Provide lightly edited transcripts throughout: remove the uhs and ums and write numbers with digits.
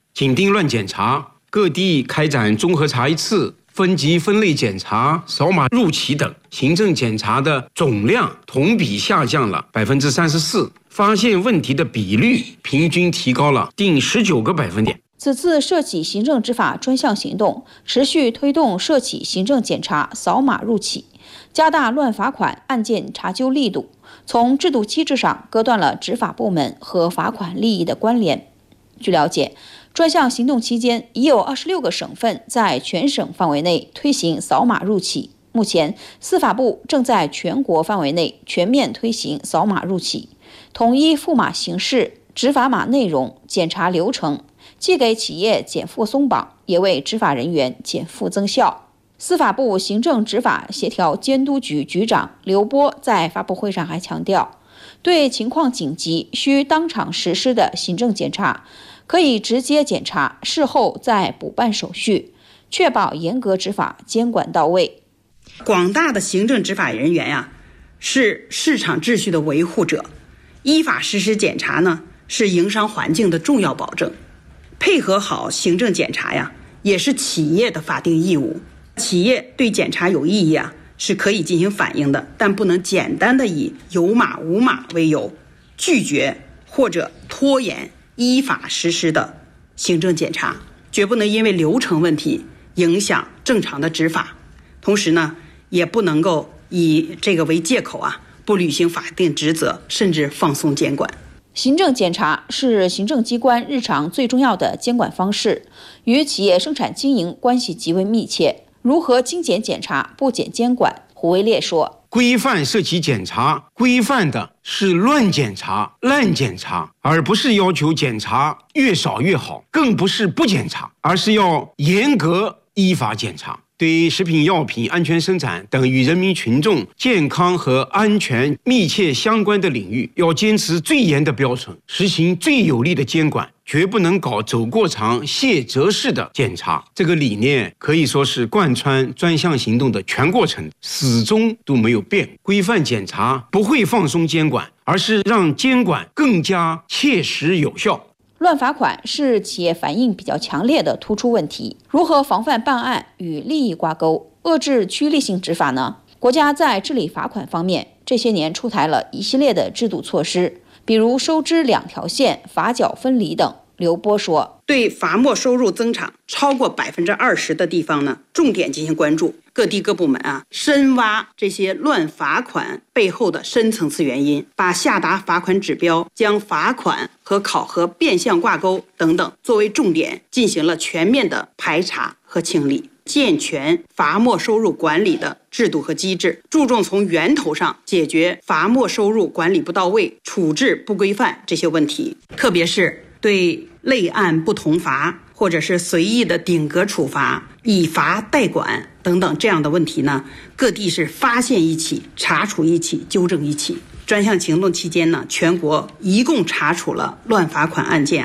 紧盯乱检查，各地开展综合查一次、分级分类检查、扫码入企等，行政检查的总量同比下降了34%，发现问题的比率平均提高了近19个百分点。 此次涉企行政执法专项行动持续推动涉企行政检查扫码入企，加大乱罚款案件查究力度，从制度机制上割断了执法部门和罚款利益的关联。据了解，专项行动期间，已有26个省份在全省范围内推行扫码入企。目前，司法部正在全国范围内全面推行扫码入企，统一付码形式、执法码内容、检查流程，既给企业减负松绑，也为执法人员减负增效。司法部行政执法协调监督局局长刘波在发布会上还强调，对情况紧急需当场实施的行政检查，可以直接检查，事后再补办手续，确保严格执法，监管到位。 广大的行政执法人员呀，是市场秩序的维护者，依法实施检查呢，是营商环境的重要保证。配合好行政检查呀，也是企业的法定义务。企业对检查有异议啊，是可以进行反映的，但不能简单的以有码无码为由，拒绝或者拖延依法实施的行政检查，绝不能因为流程问题影响正常的执法。同时呢，也不能够以这个为借口啊，不履行法定职责，甚至放松监管。 行政检查是行政机关日常最重要的监管方式，与企业生产经营关系极为密切。如何精简检查、不减监管？胡维烈说， 规范涉企检查，规范的是乱检查、滥检查，而不是要求检查越少越好，更不是不检查，而是要严格依法检查。对食品药品安全生产等与人民群众健康和安全密切相关的领域，要坚持最严的标准，实行最有力的监管，绝不能搞走过场卸责式的检查。这个理念可以说是贯穿专项行动的全过程，始终都没有变。规范检查不会放松监管，而是让监管更加切实有效。 乱罚款是企业反应比较强烈的突出问题，如何防范办案与利益挂钩，遏制趋利性执法呢？国家在治理罚款方面，这些年出台了一系列的制度措施，比如收支两条线、罚缴分离等。刘波说， 对罚没收入增长超过20%的地方呢，重点进行关注。各地各部门啊，深挖这些乱罚款背后的深层次原因，把下达罚款指标、将罚款和考核变相挂钩等等作为重点，进行了全面的排查和清理，健全罚没收入管理的制度和机制，注重从源头上解决罚没收入管理不到位、处置不规范这些问题，特别是对类案不同罚或者是随意的顶格处罚、以罚代管等等这样的问题呢，各地是发现一起、查处一起、纠正一起。专项行动期间呢，全国一共查处了乱罚款案件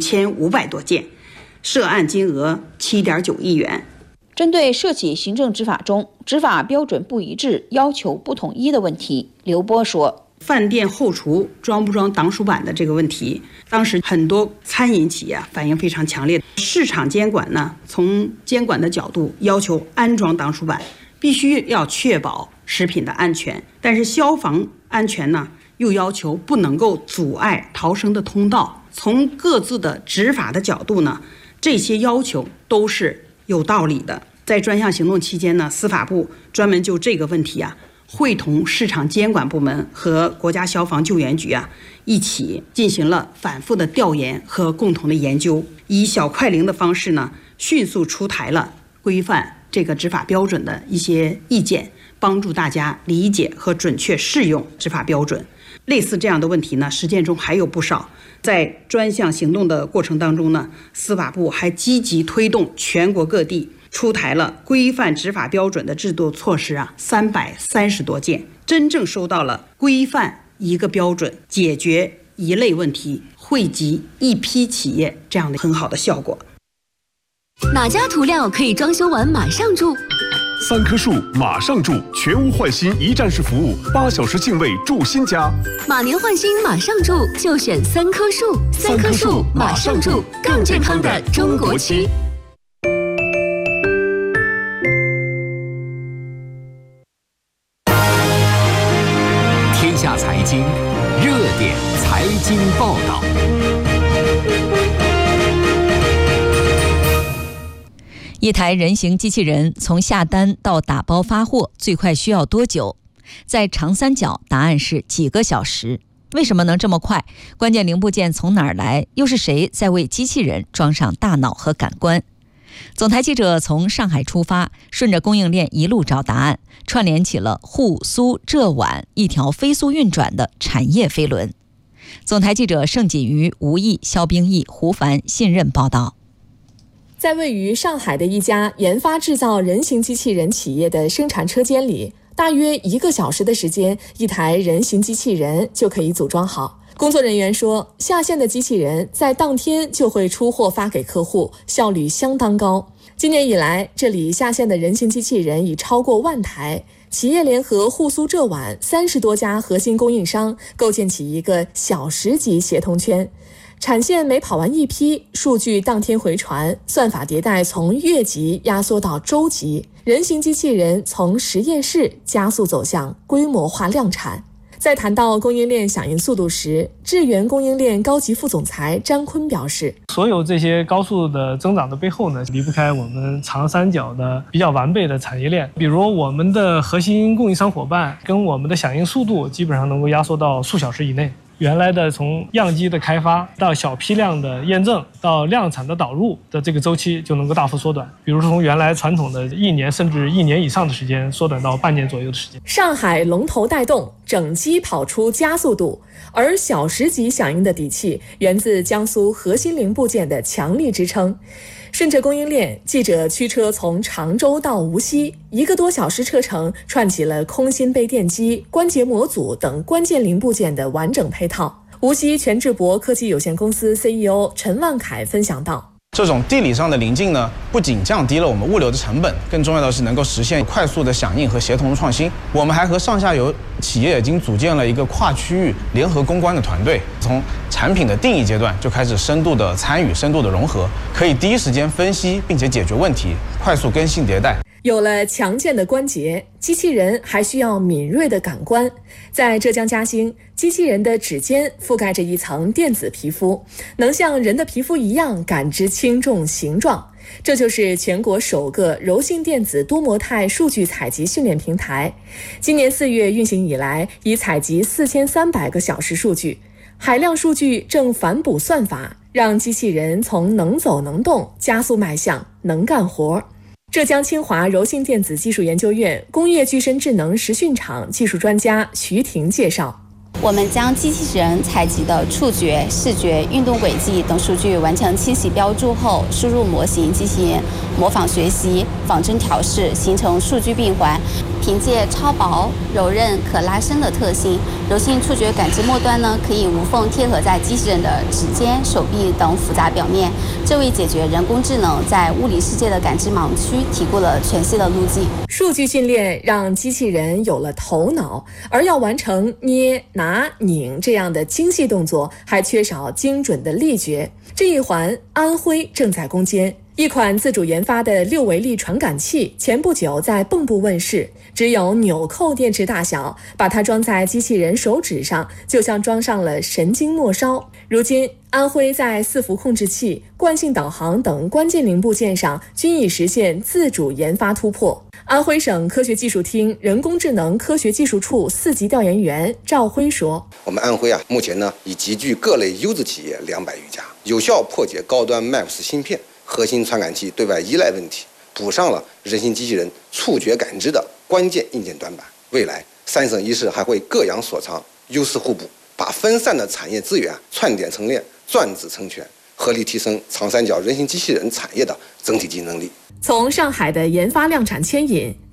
5500多件，涉案金额7.9亿元。 针对涉企行政执法中执法标准不一致、要求不统一的问题，刘波说， 饭店后厨装不装挡鼠板的这个问题，当时很多餐饮企业反应非常强烈。市场监管呢，从监管的角度要求安装挡鼠板，必须要确保食品的安全，但是消防安全呢，又要求不能够阻碍逃生的通道。从各自的执法的角度呢，这些要求都是有道理的。在专项行动期间呢，司法部专门就这个问题会同市场监管部门和国家消防救援局一起进行了反复的调研和共同的研究，以小快灵的方式呢，迅速出台了规范这个执法标准的一些意见，帮助大家理解和准确适用执法标准。类似这样的问题呢，实践中还有不少。在专项行动的过程当中呢，司法部还积极推动全国各地出台了规范执法标准的制度措施330多件，真正收到了规范一个标准、解决一类问题、惠及一批企业这样的很好的效果。 哪家涂料可以装修完马上住？ 3棵树马上住，全屋换新一站式服务，8小时净位住新家。 马年换新马上住，就选3棵树，3棵树马上住，更健康的中国区。 天下财经热点财经报道。 一台人形机器人从下单到打包发货最快需要多久？在长三角，答案是几个小时。为什么能这么快？关键零部件从哪儿来？又是谁在为机器人装上大脑和感官？总台记者从上海出发，顺着供应链一路找答案，串联起了沪苏浙皖一条飞速运转的产业飞轮。总台记者盛锦瑜、吴毅、肖冰毅、胡凡信任报道。 在位于上海的一家研发制造人形机器人企业的生产车间里，大约1个小时的时间，一台人形机器人就可以组装好。工作人员说，下线的机器人在当天就会出货发给客户，效率相当高。今年以来，这里下线的人形机器人已超过10000台。企业联合沪苏浙皖30多家核心供应商，构建起一个小时级协同圈。产线每跑完一批，数据当天回传，算法迭代从月级压缩到周级，人形机器人从实验室加速走向规模化量产。在谈到供应链响应速度时，智源供应链高级副总裁张坤表示， 所有这些高速的增长的背后呢，离不开我们长三角的比较完备的产业链。比如我们的核心供应商伙伴跟我们的响应速度基本上能够压缩到数小时以内。原来的从样机的开发到小批量的验证到量产的导入的这个周期就能够大幅缩短，比如说从原来传统的1年甚至1年以上的时间缩短到半年左右的时间。 上海龙头带动，整机跑出加速度，而小时级响应的底气源自江苏核心零部件的强力支撑。顺着供应链，记者驱车从常州到无锡，1个多小时车程，串起了空心背电机、关节模组等关键零部件的完整配套。无锡全智博科技有限公司 CEO 陈万凯分享道， 这种地理上的临近呢，不仅降低了我们物流的成本，更重要的是能够实现快速的响应和协同的创新。我们还和上下游企业已经组建了一个跨区域联合攻关的团队，从产品的定义阶段就开始深度的参与、深度的融合，可以第一时间分析并且解决问题，快速更新迭代。 有了强健的关节，机器人还需要敏锐的感官。在浙江嘉兴，机器人的指尖覆盖着一层电子皮肤，能像人的皮肤一样感知轻重形状。这就是全国首个柔性电子多模态数据采集训练平台。今年4月运行以来，已采集4300个小时数据，海量数据正反哺算法，让机器人从能走能动加速迈向能干活。浙江清华柔性电子技术研究院工业具身智能实训场技术专家徐婷介绍， 我们将机器人采集的触觉、视觉、运动轨迹等数据完成清洗标注后，输入模型进行模仿学习、仿真调试，形成数据闭环。凭借超薄、柔韧、可拉伸的特性，柔性触觉感知末端呢，可以无缝贴合在机器人的指尖、手臂等复杂表面，这为解决人工智能在物理世界的感知盲区提供了全新的路径。 数据训练让机器人有了头脑，而要完成捏、拿、拧这样的精细动作，还缺少精准的力觉。这一环，安徽正在攻坚。一款自主研发的6维力传感器前不久在蚌埠问世，只有纽扣电池大小，把它装在机器人手指上，就像装上了神经末梢。如今，安徽在伺服控制器、惯性导航等关键零部件上均已实现自主研发突破。安徽省科学技术厅人工智能科学技术处4级调研员赵辉说， 我们安徽目前已集聚各类优质企业200余家，有效破解高端 MAX 芯片核心传感器对外依赖问题，补上了人形机器人触觉感知的关键硬件短板。未来3省1市还会各扬所长，优势互补，把分散的产业资源串点成链，转子成拳，合力提升长三角人形机器人产业的整体竞争力。 从上海的研发量产牵引到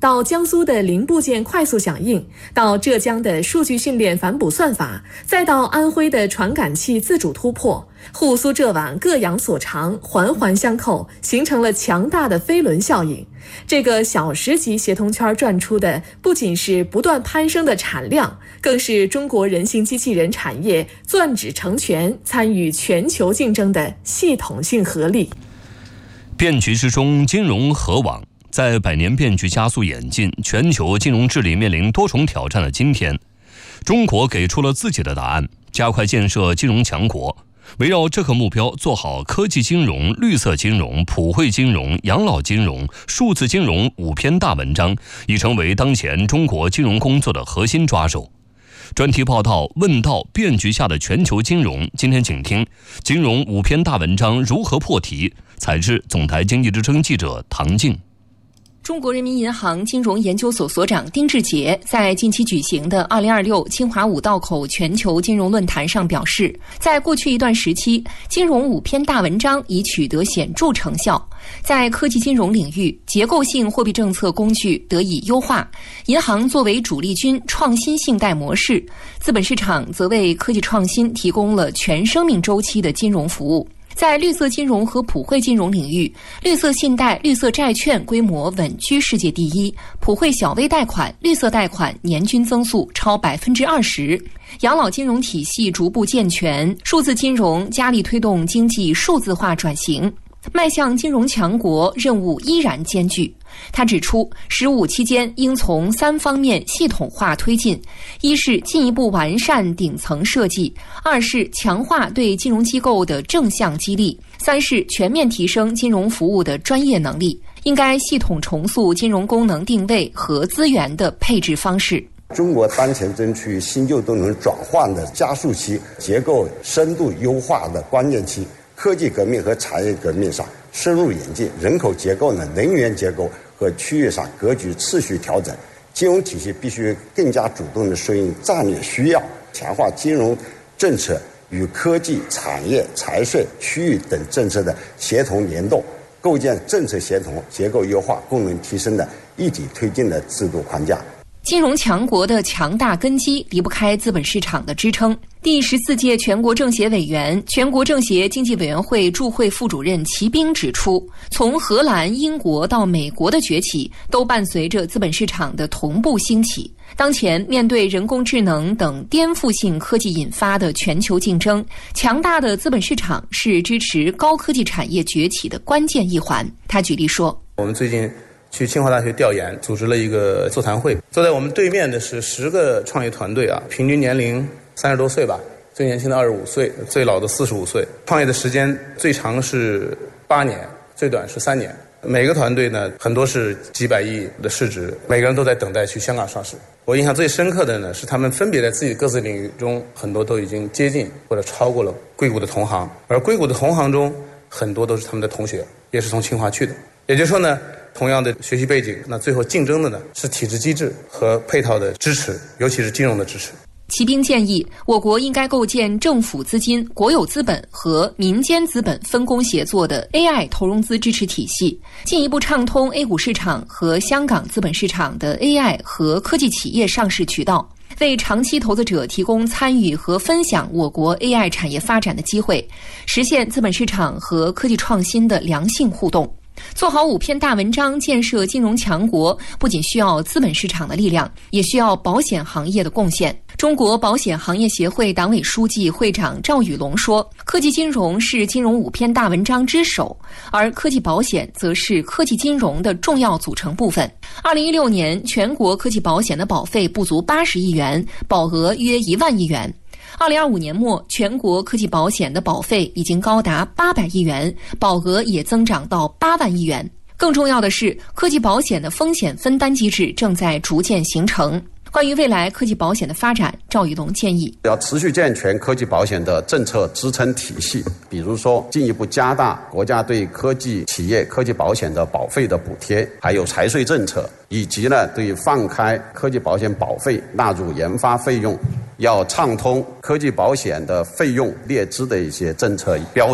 到江苏的零部件快速响应，到浙江的数据训练反哺算法，再到安徽的传感器自主突破，沪苏浙皖各扬所长，环环相扣，形成了强大的飞轮效应。这个小时级协同圈转出的不仅是不断攀升的产量，更是中国人形机器人产业攥指成拳，参与全球竞争的系统性合力。 变局之中，金融何往？在百年变局加速演进、全球金融治理面临多重挑战的今天，中国给出了自己的答案，加快建设金融强国。围绕这个目标，做好科技金融、绿色金融、普惠金融、养老金融、数字金融5篇大文章，已成为当前中国金融工作的核心抓手。专题报道问到变局下的全球金融，今天请听金融5篇大文章如何破题。采自总台经济之声记者唐静。 中国人民银行金融研究所所长丁志杰在近期举行的2026清华五道口全球金融论坛上表示，在过去一段时期，金融5篇大文章已取得显著成效。在科技金融领域，结构性货币政策工具得以优化，银行作为主力军创新信贷模式，资本市场则为科技创新提供了全生命周期的金融服务。在绿色金融和普惠金融领域，绿色信贷、绿色债券规模稳居世界第一，普惠小微贷款、绿色贷款年均增速超20%，养老金融体系逐步健全，数字金融加力推动经济数字化转型。迈向金融强国任务依然艰巨。他指出，15期间应从3方面系统化推进：一是进一步完善顶层设计；2是强化对金融机构的正向激励；3是全面提升金融服务的专业能力。应该系统重塑金融功能定位和资源的配置方式。 中国当前正处于新旧动能转换的加速期，结构深度优化的关键期。科技革命和产业革命上深入演进，人口结构呢、能源结构和区域上格局次序调整，金融体系必须更加主动地顺应战略需要，强化金融政策与科技、产业、财税、区域等政策的协同联动，构建政策协同、结构优化、功能提升的一体推进的制度框架。 金融强国的强大根基离不开资本市场的支撑。第14届全国政协委员、全国政协经济委员会驻会副主任齐兵指出，从荷兰、英国到美国的崛起，都伴随着资本市场的同步兴起。当前面对人工智能等颠覆性科技引发的全球竞争，强大的资本市场是支持高科技产业崛起的关键一环。他举例说， 我们最近去清华大学调研，组织了一个座谈会。坐在我们对面的是10个创业团队啊，平均年龄30多岁吧，最年轻的25岁，最老的45岁。创业的时间最长是8年，最短是3年。每个团队呢，很多是几百亿的市值，每个人都在等待去香港上市。我印象最深刻的呢，是他们分别在自己各自领域中，很多都已经接近或者超过了硅谷的同行，而硅谷的同行中，很多都是他们的同学，也是从清华去的。也就是说呢，同样的学习背景，那最后竞争的呢是体制机制和配套的支持，尤其是金融的支持。 齐兵建议，我国应该构建政府资金、国有资本和民间资本分工协作的 AI 投融资支持体系，进一步畅通 A 股市场和香港资本市场的 AI 和科技企业上市渠道，为长期投资者提供参与和分享我国 AI 产业发展的机会，实现资本市场和科技创新的良性互动。做好5篇大文章建设金融强国，不仅需要资本市场的力量，也需要保险行业的贡献。中国保险行业协会党委书记、会长赵宇龙说，科技金融是金融5篇大文章之首，而科技保险则是科技金融的重要组成部分。2016年，全国科技保险的保费不足80亿元，保额约1万亿元。2025年末，全国科技保险的保费已经高达800亿元，保额也增长到8万亿元。更重要的是，科技保险的风险分担机制正在逐渐形成。关于未来科技保险的发展，赵宇龙建议要持续健全科技保险的政策支撑体系，比如说进一步加大国家对科技企业科技保险的保费的补贴，还有财税政策，以及呢对放开科技保险保费纳入研发费用，要畅通科技保险的费用列支的一些政策标准。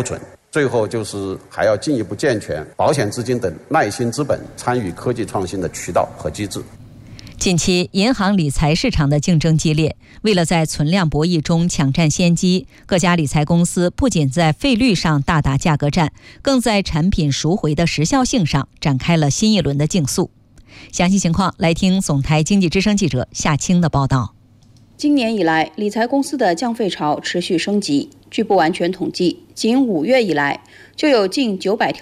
最后就是还要进一步健全保险资金等耐心资本参与科技创新的渠道和机制。 近期，银行理财市场的竞争激烈，为了在存量博弈中抢占先机，各家理财公司不仅在费率上大打价格战，更在产品赎回的时效性上展开了新一轮的竞速。详细情况来听总台经济之声记者夏青的报道。 今年以来，理财公司的降费潮持续升级。据不完全统计，仅5月以来，就有近900条